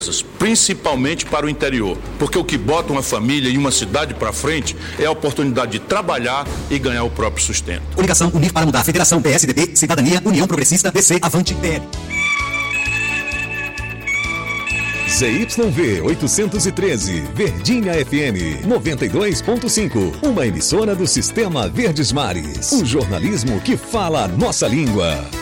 principalmente para o interior, porque o que bota uma família e uma cidade para frente é a oportunidade de trabalhar e ganhar o próprio sustento. Coligação Unir para Mudar, Federação PSDB, Cidadania, União Progressista, DC, Avante, PL. ZYV 813, Verdinha FM 92.5, uma emissora do Sistema Verdes Mares. O jornalismo que fala a nossa língua.